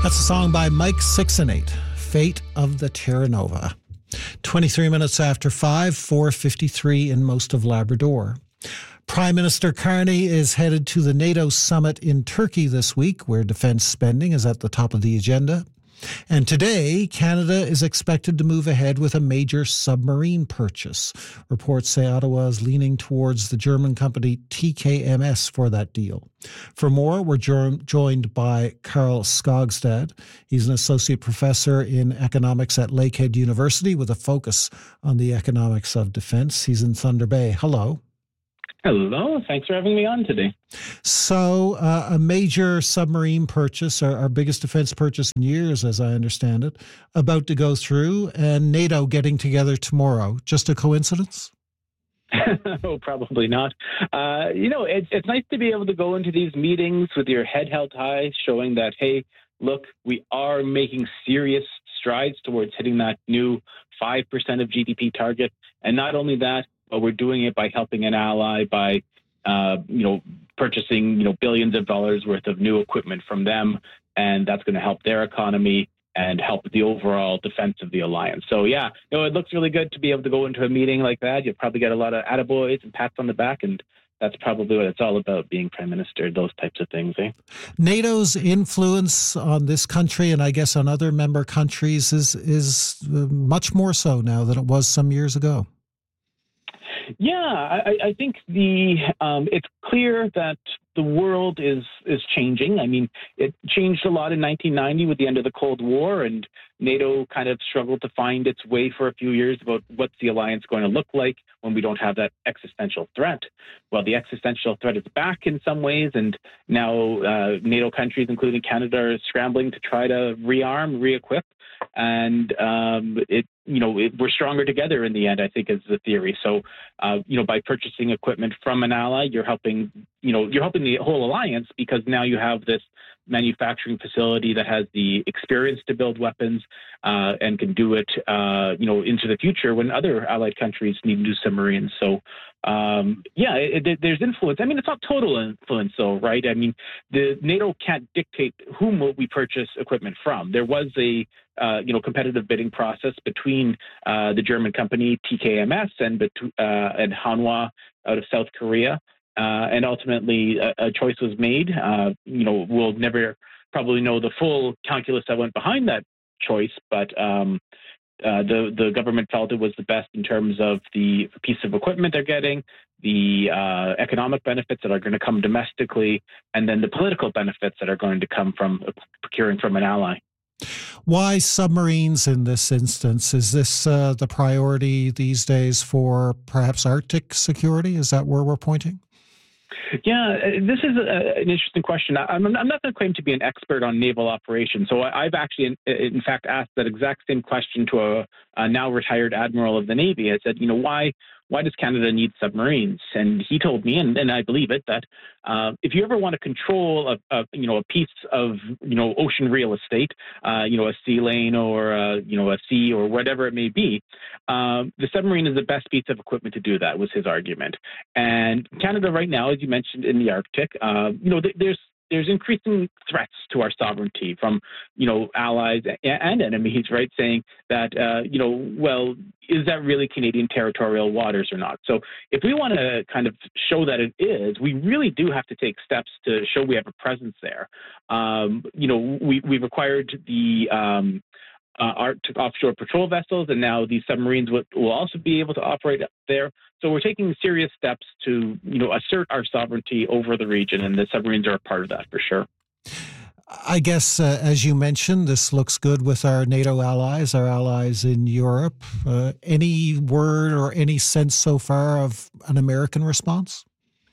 That's a song by Mike 6-8, Fate of the Terra Nova. 23 minutes after 5, 4:53 in most of Labrador. Prime Minister Carney is headed to the NATO summit in Turkey this week, where defence spending is at the top of the agenda. And today, Canada is expected to move ahead with a major submarine purchase. Reports say Ottawa is leaning towards the German company TKMS for that deal. For more, we're joined by Carl Skogstad. He's an associate professor in economics at Lakehead University with a focus on the economics of defence. He's in Thunder Bay. Hello. Hello. Thanks for having me on today. So a major submarine purchase, our biggest defense purchase in years, as I understand it, about to go through, and NATO getting together tomorrow. Just a coincidence? Oh, probably not. It's nice to be able to go into these meetings with your head held high, showing that, hey, look, we are making serious strides towards hitting that new 5% of GDP target. And not only that, but we're doing it by helping an ally, by purchasing billions of dollars worth of new equipment from them, and that's going to help their economy and help the overall defense of the alliance. So yeah, it looks really good to be able to go into a meeting like that. You'll probably get a lot of attaboys and pats on the back, and that's probably what it's all about, being prime minister, those types of things. NATO's influence on this country, and I guess on other member countries, is much more so now than it was some years ago. Yeah, I think it's clear that the world is changing. I mean, it changed a lot in 1990 with the end of the Cold War, and NATO kind of struggled to find its way for a few years about what's the alliance going to look like when we don't have that existential threat. Well, the existential threat is back in some ways, and now NATO countries, including Canada, are scrambling to try to rearm, re-equip, and we're stronger together in the end, I think, is the theory. So, by purchasing equipment from an ally, you're helping the whole alliance, because now you have this manufacturing facility that has the experience to build weapons and can do it, into the future when other allied countries need new submarines. So, there's influence. I mean, it's not total influence, though, right? I mean, the NATO can't dictate whom we purchase equipment from. There was a competitive bidding process between the German company TKMS and Hanwha out of South Korea, and ultimately a choice was made. We'll never probably know the full calculus that went behind that choice, but the government felt it was the best in terms of the piece of equipment they're getting, the economic benefits that are going to come domestically, and then the political benefits that are going to come from procuring from an ally. Why submarines in this instance? Is this the priority these days for perhaps Arctic security? Is that where we're pointing? Yeah, this is an interesting question. I'm not going to claim to be an expert on naval operations. So I've actually, in fact, asked that exact same question to a now retired admiral of the Navy. I said, why does Canada need submarines? And he told me, and I believe it, that if you ever want to control a piece of ocean real estate, a sea lane or a sea or whatever it may be, the submarine is the best piece of equipment to do that, was his argument. And Canada right now, as you mentioned, in the Arctic, there's increasing threats to our sovereignty from, allies and enemies, right? Saying that, is that really Canadian territorial waters or not? So if we want to kind of show that it is, we really do have to take steps to show we have a presence there. We've acquired the Arctic offshore patrol vessels, and now these submarines will also be able to operate up there. So we're taking serious steps to, assert our sovereignty over the region, and the submarines are a part of that for sure. I guess, as you mentioned, this looks good with our NATO allies, our allies in Europe. Any word or any sense so far of an American response?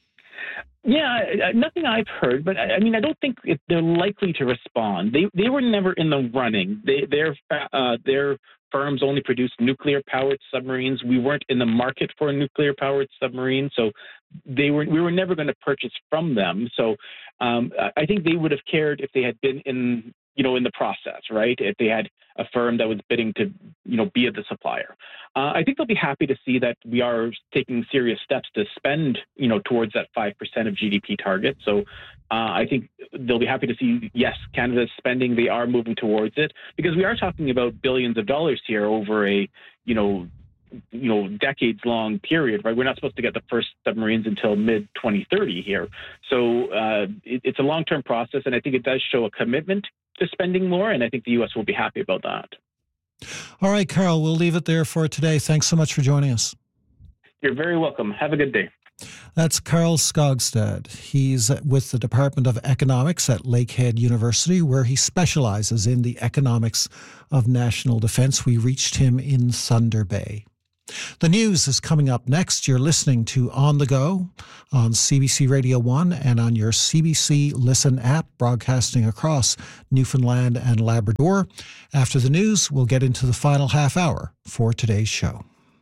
Yeah, nothing I've heard, but I mean, I don't think they're likely to respond. They were never in the running. Their firms only produced nuclear-powered submarines. We weren't in the market for a nuclear-powered submarine, so we were never going to purchase from them. So I think they would have cared if they had been in the process, right? If they had a firm that was bidding to, be the supplier. I think they'll be happy to see that we are taking serious steps to spend, towards that 5% of GDP target. So, I think they'll be happy to see, yes, Canada's spending, they are moving towards it, because we are talking about billions of dollars here over a, decades-long period, right? We're not supposed to get the first submarines until mid-2030 here. So it's a long-term process, and I think it does show a commitment to spending more, and I think the U.S. will be happy about that. All right, Carl, we'll leave it there for today. Thanks so much for joining us. You're very welcome. Have a good day. That's Carl Skogstad. He's with the Department of Economics at Lakehead University, where he specializes in the economics of national defense. We reached him in Thunder Bay. The news is coming up next. You're listening to On the Go on CBC Radio 1 and on your CBC Listen app, broadcasting across Newfoundland and Labrador. After the news, we'll get into the final half hour for today's show.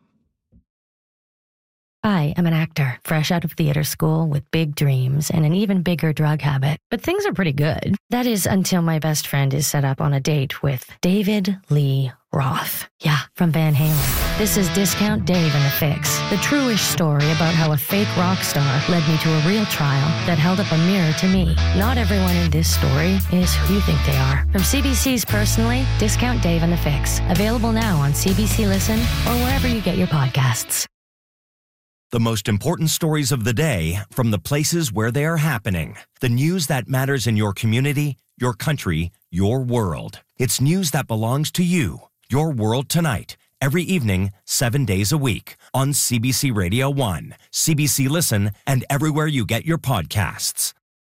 I am an actor, fresh out of theater school with big dreams and an even bigger drug habit. But things are pretty good. That is until my best friend is set up on a date with David Lee Roth. Yeah, from Van Halen. This is Discount Dave and the Fix, the true-ish story about how a fake rock star led me to a real trial that held up a mirror to me. Not everyone in this story is who you think they are. From CBC's Personally, Discount Dave and the Fix. Available now on CBC Listen or wherever you get your podcasts. The most important stories of the day from the places where they are happening. The news that matters in your community, your country, your world. It's news that belongs to you. Your World Tonight. Every evening, 7 days a week. On CBC Radio 1, CBC Listen, and everywhere you get your podcasts.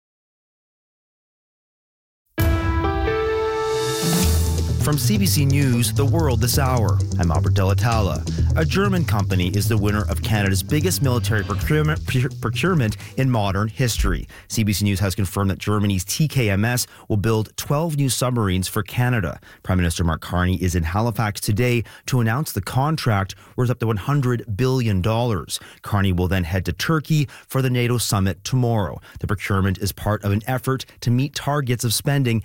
From CBC News, The World this hour, I'm Albert Delatala. A German company is the winner of Canada's biggest military procurement in modern history. CBC News has confirmed that Germany's TKMS will build 12 new submarines for Canada. Prime Minister Mark Carney is in Halifax today to announce the contract worth up to $100 billion. Carney will then head to Turkey for the NATO summit tomorrow. The procurement is part of an effort to meet targets of spending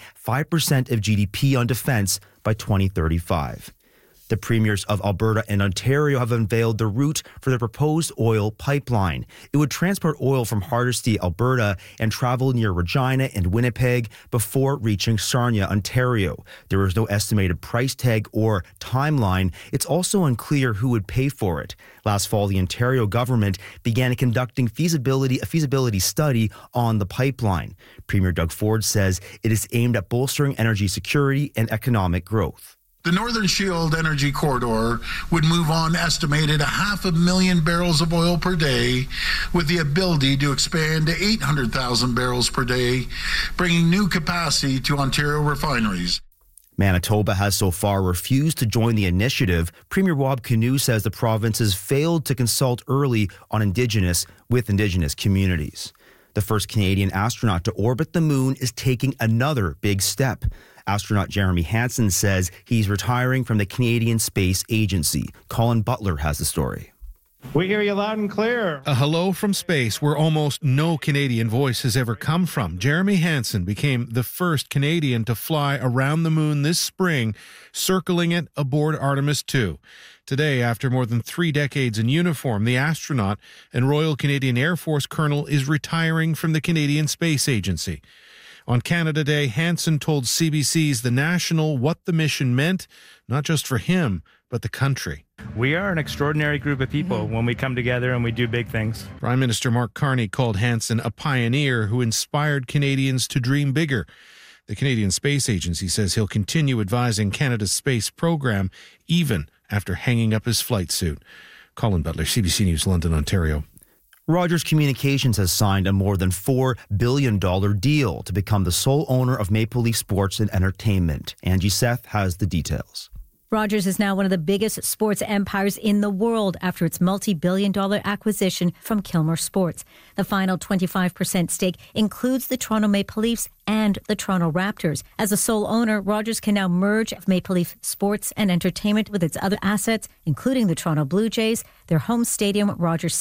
5% of GDP on defense by 2035. The premiers of Alberta and Ontario have unveiled the route for the proposed oil pipeline. It would transport oil from Hardisty, Alberta, and travel near Regina and Winnipeg before reaching Sarnia, Ontario. There is no estimated price tag or timeline. It's also unclear who would pay for it. Last fall, the Ontario government began conducting a feasibility study on the pipeline. Premier Doug Ford says it is aimed at bolstering energy security and economic growth. The Northern Shield Energy Corridor would move on estimated 500,000 barrels of oil per day, with the ability to expand to 800,000 barrels per day, bringing new capacity to Ontario refineries. Manitoba has so far refused to join the initiative. Premier Wab Kinew says the province has failed to consult early on Indigenous communities. The first Canadian astronaut to orbit the moon is taking another big step. Astronaut Jeremy Hansen says he's retiring from the Canadian Space Agency. Colin Butler has the story. We hear you loud and clear. A hello from space where almost no Canadian voice has ever come from. Jeremy Hansen became the first Canadian to fly around the moon this spring, circling it aboard Artemis II. Today, after more than 3 decades in uniform, the astronaut and Royal Canadian Air Force colonel is retiring from the Canadian Space Agency. On Canada Day, Hansen told CBC's The National what the mission meant, not just for him, but the country. We are an extraordinary group of people when we come together and we do big things. Prime Minister Mark Carney called Hansen a pioneer who inspired Canadians to dream bigger. The Canadian Space Agency says he'll continue advising Canada's space program even after hanging up his flight suit. Colin Butler, CBC News, London, Ontario. Rogers Communications has signed a more than $4 billion deal to become the sole owner of Maple Leaf Sports and Entertainment. Angie Seth has the details. Rogers is now one of the biggest sports empires in the world after its multi-billion-dollar acquisition from Kilmer Sports. The final 25% stake includes the Toronto Maple Leafs and the Toronto Raptors. As a sole owner, Rogers can now merge Maple Leaf Sports and Entertainment with its other assets, including the Toronto Blue Jays, their home stadium, Rogers Centre,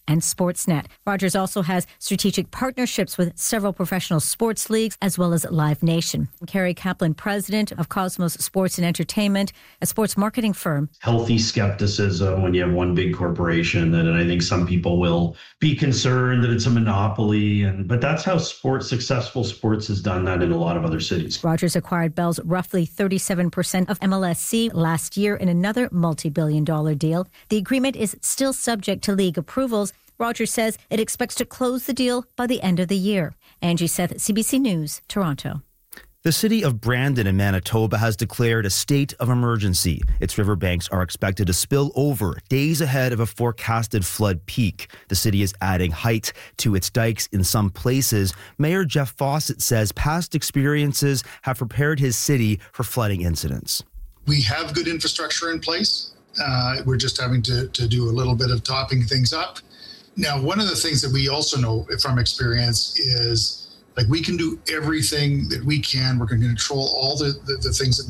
and Sportsnet. Rogers also has strategic partnerships with several professional sports leagues as well as Live Nation. Carrie Kaplan, president of Cosmos Sports and Entertainment, a sports marketing firm. Healthy skepticism when you have one big corporation, and I think some people will be concerned that it's a monopoly, but that's how successful sports has done that in a lot of other cities. Rogers acquired Bell's roughly 37% of MLSC last year in another multi-billion-dollar deal. The agreement is still subject to league approvals. Rogers says it expects to close the deal by the end of the year. Angie Seth, CBC News, Toronto. The city of Brandon in Manitoba has declared a state of emergency. Its riverbanks are expected to spill over days ahead of a forecasted flood peak. The city is adding height to its dikes in some places. Mayor Jeff Fawcett says past experiences have prepared his city for flooding incidents. We have good infrastructure in place. We're just having to do a little bit of topping things up. Now, one of the things that we also know from experience is we can do everything that we can. We're going to control all the things that